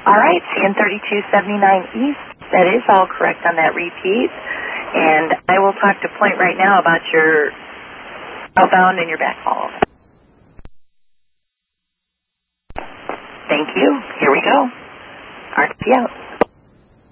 All right, CN 3279 East. That is all correct on that repeat. And I will talk to Point right now about your outbound and your backhaul. Thank you. Here we go. RTP out.